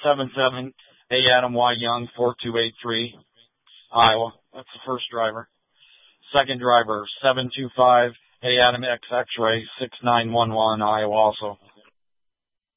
77 A Adam Y Young 4283 Iowa. That's the first driver. Second driver 725 A Adam X X-Ray 6911 Iowa also.